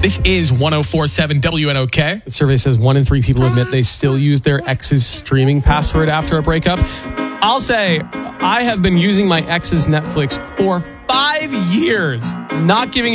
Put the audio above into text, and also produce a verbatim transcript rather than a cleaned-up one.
This is one oh four point seven W N O K. The survey says one in three people admit they still use their ex's streaming password after a breakup. I'll say I have been using my ex's Netflix for five years, not giving